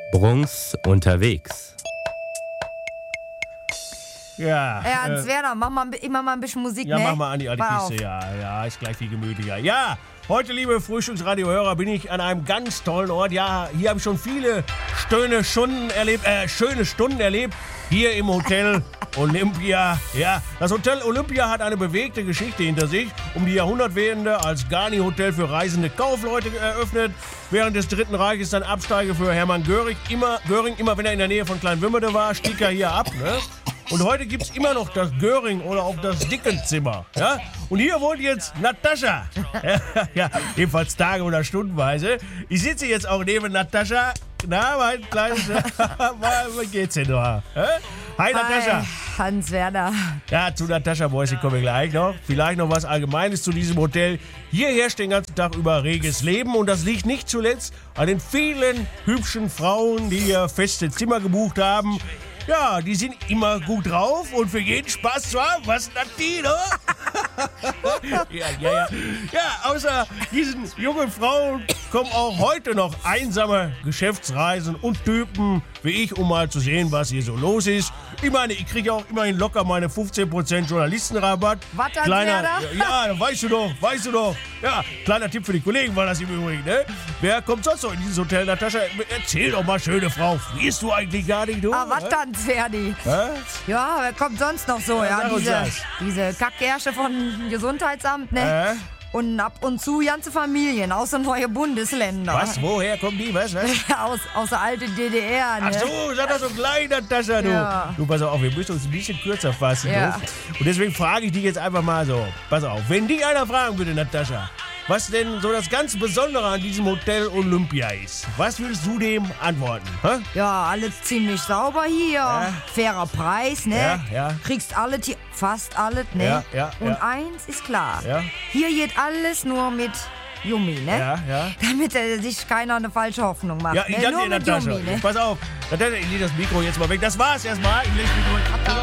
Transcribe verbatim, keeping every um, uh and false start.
Bruns unterwegs. Ja. Ja, Hans äh, Werner, mach mal, immer mal ein bisschen Musik, ja, ne? mach mal an die alte Pass Kiste. auf. Ja, ja, ist gleich viel gemütlicher. Ja, heute, liebe Frühstücksradio-Hörer, bin ich an einem ganz tollen Ort. Ja, hier habe ich schon viele schöne Stunden erlebt, äh, schöne Stunden erlebt. Hier im Hotel Olympia. Ja, das Hotel Olympia hat eine bewegte Geschichte hinter sich. Um die Jahrhundertwende als Garni-Hotel für reisende Kaufleute eröffnet. Während des Dritten Reiches dann Absteige für Hermann Göring. Immer, Göring, immer wenn er in der Nähe von Kleinwümmerde war, stieg er hier ab. Ne? Und heute gibt es immer noch das Göring oder auch das Dickenzimmer. Ja? Und hier wohnt jetzt Natascha. Ja, ja, ebenfalls Tage- oder Stundenweise. Ich sitze jetzt auch neben Natascha. Na, mein kleines... Wie geht's denn noch? Hä? Hi, Natascha. Hi, Hans Werner. Ja, zu Natascha Boyce kommen wir gleich noch. Vielleicht noch was Allgemeines zu diesem Hotel. Hier herrscht den ganzen Tag über reges Leben. Und das liegt nicht zuletzt an den vielen hübschen Frauen, die hier feste Zimmer gebucht haben. Ja, die sind immer gut drauf und für jeden Spaß zu haben. Was, Natino? ja, ja, ja. Ja, außer diesen jungen Frauen kommen auch heute noch einsame Geschäftsreisen und Typen wie ich, um mal zu sehen, was hier so los ist. Ich meine, ich kriege auch immerhin locker meine fünfzehn Prozent Journalistenrabatt. Was, Hans Kleiner, Werner? ja, ja, weißt du doch, weißt du doch. Ja, kleiner Tipp für die Kollegen war das im Übrigen, ne? Wer kommt sonst noch in dieses Hotel, Natascha? Erzähl doch mal, schöne Frau, frierst du eigentlich gar nicht, du? Ah, was Hä? dann, Verdi? Hä? Ja, wer kommt sonst noch so? Ja, Ja, sag uns diese, das. diese Kackgersche von Gesundheitsamt, ne? Äh? Und ab und zu ganze Familien aus den neuen Bundesländern. Was, woher kommen die, was, was? aus, aus der alten D D R, ne? Ach so, sag das so klein, Natascha, du. Ja. Du, pass auf, wir müssen uns ein bisschen kürzer fassen, Ja. du. Und deswegen frage ich dich jetzt einfach mal so, pass auf, wenn dich einer fragen würde, Natascha, was denn so das ganz Besondere an diesem Hotel Olympia ist, was würdest du dem antworten? Hä? Ja, alles ziemlich sauber hier. Ja. Fairer Preis, ne? Ja, ja. Kriegst alles hier, fast alles, ne? Ja, ja, Und ja. eins ist klar. Ja. Hier geht alles nur mit Yumi, ne? Ja, ja. Damit äh, sich keiner eine falsche Hoffnung macht. Ja, ich ne? danke Nur dir, mit Natascha. Yumi, ne? Pass auf, Natascha, ich lege das Mikro jetzt mal weg. Das war's erstmal. Ich leg das Mikro